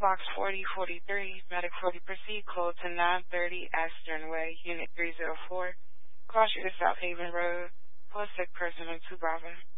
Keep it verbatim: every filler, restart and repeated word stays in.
Box forty forty-three, Medic forty, proceed code to nine thirty Ashton Way, Unit three oh four, cross street to South Haven Road, for a sick person on two Bravo.